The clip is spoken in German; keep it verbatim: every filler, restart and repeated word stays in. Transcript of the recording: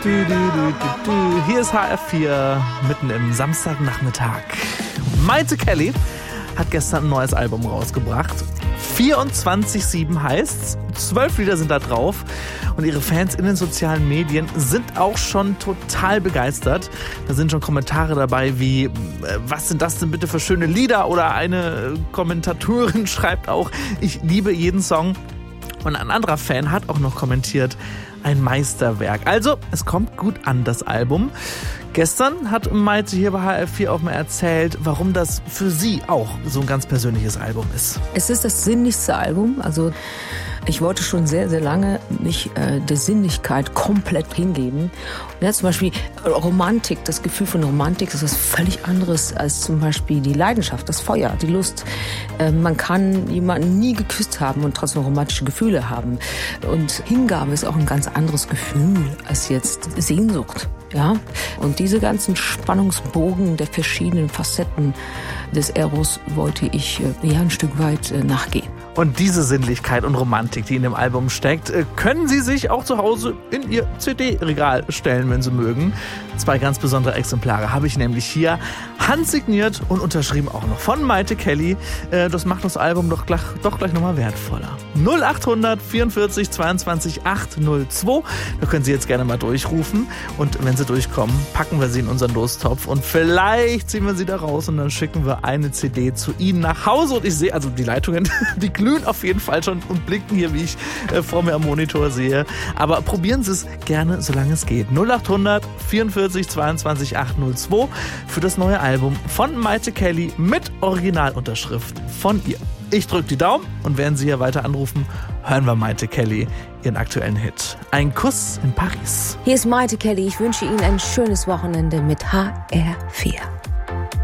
Du, du, du, du, du. Hier ist H R vier, mitten im Samstagnachmittag. Maite Kelly hat gestern ein neues Album rausgebracht. vierundzwanzig sieben heißt's. Zwölf Lieder sind da drauf. Und ihre Fans in den sozialen Medien sind auch schon total begeistert. Da sind schon Kommentare dabei wie, was sind das denn bitte für schöne Lieder? Oder eine Kommentatorin schreibt auch, ich liebe jeden Song. Und ein anderer Fan hat auch noch kommentiert, ein Meisterwerk. Also, es kommt gut an, das Album. Gestern hat Maite hier bei H R vier auch mal erzählt, warum das für sie auch so ein ganz persönliches Album ist. Es ist das sinnlichste Album. Also ich wollte schon sehr, sehr lange mich äh, der Sinnlichkeit komplett hingeben. Und ja, zum Beispiel Romantik, das Gefühl von Romantik ist was völlig anderes als zum Beispiel die Leidenschaft, das Feuer, die Lust. Äh, man kann jemanden nie geküsst haben und trotzdem romantische Gefühle haben. Und Hingabe ist auch ein ganz anderes Gefühl als jetzt Sehnsucht. Ja, und diese ganzen Spannungsbogen der verschiedenen Facetten des Eros wollte ich äh, ja ein Stück weit äh, nachgehen. Und diese Sinnlichkeit und Romantik, die in dem Album steckt, können Sie sich auch zu Hause in Ihr C D-Regal stellen, wenn Sie mögen. Zwei ganz besondere Exemplare habe ich nämlich hier, handsigniert und unterschrieben auch noch von Maite Kelly. Das macht das Album doch gleich, doch gleich nochmal wertvoller. null acht hundert vierundvierzig zweiundzwanzig achthundertzwei, da können Sie jetzt gerne mal durchrufen. Und wenn Sie durchkommen, packen wir Sie in unseren Lostopf und vielleicht ziehen wir Sie da raus und dann schicken wir eine C D zu Ihnen nach Hause. Und ich sehe, also die Leitungen, die glühen auf jeden Fall schon und blicken hier, wie ich äh, vor mir am Monitor sehe. Aber probieren Sie es gerne, solange es geht. null acht hundert vierundvierzig zweiundzwanzig achthundertzwei für das neue Album von Maite Kelly mit Originalunterschrift von ihr. Ich drücke die Daumen und während Sie hier weiter anrufen, hören wir Maite Kelly ihren aktuellen Hit. Ein Kuss in Paris. Hier ist Maite Kelly. Ich wünsche Ihnen ein schönes Wochenende mit H R vier.